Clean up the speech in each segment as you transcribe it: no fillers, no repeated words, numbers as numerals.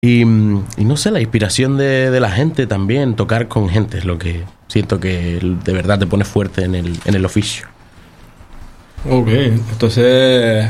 Y no sé, la inspiración de la gente también, tocar con gente es lo que siento que de verdad te pone fuerte en el oficio. Ok, entonces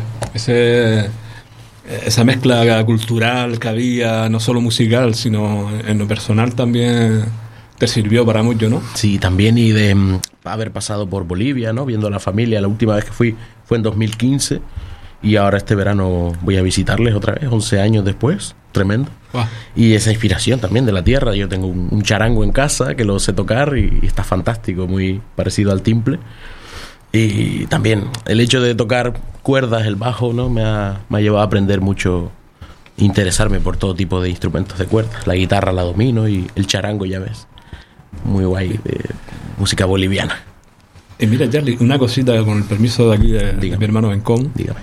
esa mezcla cultural que había, no solo musical, sino en lo personal también te sirvió para mucho, ¿no? Sí, también, y de haber pasado por Bolivia, ¿no? Viendo a la familia. La última vez que fui fue en 2015 y ahora este verano voy a visitarles otra vez, 11 años después. Tremendo. Wow. Y esa inspiración también de la tierra. Yo tengo un charango en casa que lo sé tocar y está fantástico, muy parecido al timple. Y también el hecho de tocar cuerdas, el bajo, ¿no? Me ha llevado a aprender mucho, interesarme por todo tipo de instrumentos de cuerdas. La guitarra la domino y el charango, ya ves. Muy guay, de música boliviana. Mira, Charlie, una cosita con el permiso de aquí de mi hermano Bencón. Dígame.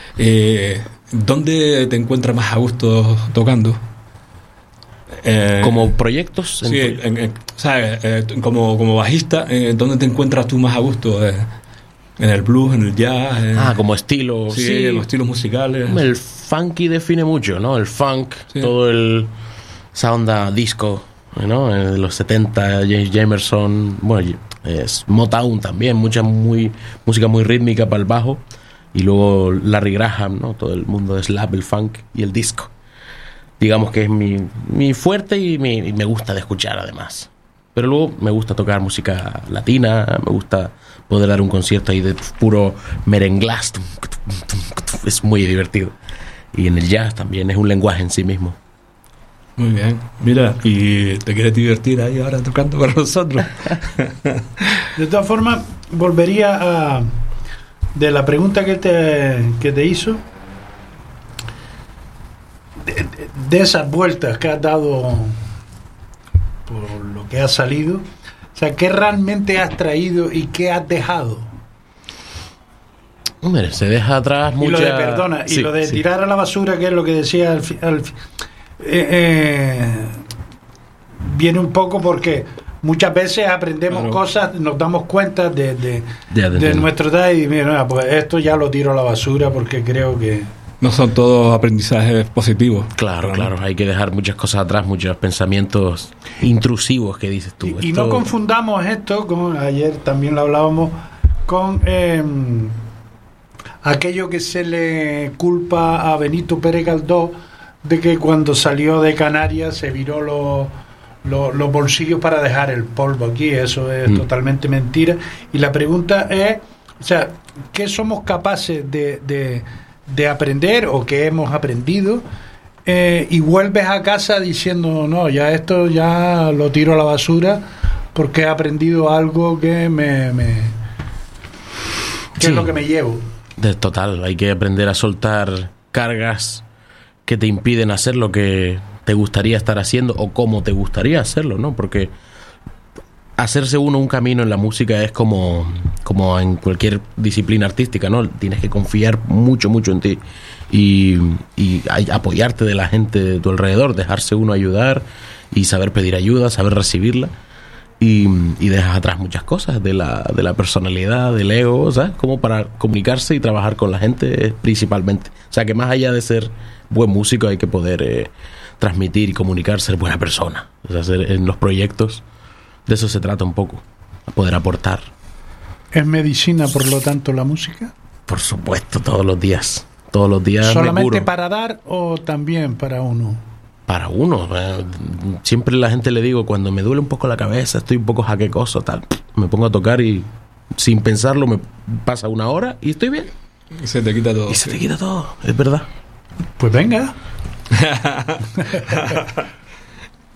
¿Dónde te encuentras más a gusto tocando? ¿Como proyectos? Sí, ¿sabes? Como bajista, ¿dónde te encuentras tú más a gusto? ¿En el blues, en el jazz? Como estilo. Sí, los estilos musicales. El funky define mucho, ¿no? El funk, sí. todo esa onda disco, ¿no? De los 70, James Jamerson, bueno, es Motown también, música muy rítmica para el bajo. Y luego Larry Graham, ¿no? Todo el mundo de slap, el funk y el disco. Digamos que es mi fuerte y me gusta de escuchar además. Pero luego me gusta tocar música latina, me gusta poder dar un concierto ahí de puro merenglás. Es muy divertido. Y en el jazz también es un lenguaje en sí mismo. Muy bien. Mira, ¿y te quieres divertir ahí ahora tocando para nosotros? De todas formas, volvería de la pregunta que te hizo, de esas vueltas que has dado por lo que has salido, o sea, ¿qué realmente has traído y qué has dejado? Hombre, se deja atrás mucha... Y lo de tirar a la basura, que es lo que decía viene un poco porque muchas veces aprendemos cosas, nos damos cuenta de nuestro edad y mira, pues esto ya lo tiro a la basura porque creo que... No son todos aprendizajes positivos. Claro, hay que dejar muchas cosas atrás, muchos pensamientos intrusivos que dices tú. Y no confundamos esto, como ayer también lo hablábamos, con aquello que se le culpa a Benito Pérez Galdós de que cuando salió de Canarias se viró los bolsillos para dejar el polvo aquí. Eso es totalmente mentira. Y la pregunta es, o sea, ¿qué somos capaces de aprender o qué hemos aprendido? Y vuelves a casa diciendo, no, ya esto ya lo tiro a la basura porque he aprendido algo que ¿qué es lo que me llevo? Total, hay que aprender a soltar cargas que te impiden hacer lo que te gustaría estar haciendo o cómo te gustaría hacerlo, ¿no? Porque hacerse uno un camino en la música es como en cualquier disciplina artística, ¿no? Tienes que confiar mucho en ti y apoyarte de la gente de tu alrededor, dejarse uno ayudar y saber pedir ayuda, saber recibirla. Y dejas atrás muchas cosas de la personalidad, del ego, ¿sabes? Como para comunicarse y trabajar con la gente principalmente. O sea, que más allá de ser buen músico hay que poder transmitir y comunicar, ser buena persona. O sea, ser en los proyectos, de eso se trata un poco, poder aportar. ¿Es medicina, por lo tanto, la música? Por supuesto, todos los días. ¿Solamente para dar o también para uno? Para uno. Siempre la gente le digo, cuando me duele un poco la cabeza, estoy un poco jaquecoso, tal, me pongo a tocar y sin pensarlo me pasa una hora y estoy bien. Y se te quita todo. Y se te quita todo, es verdad. Pues venga.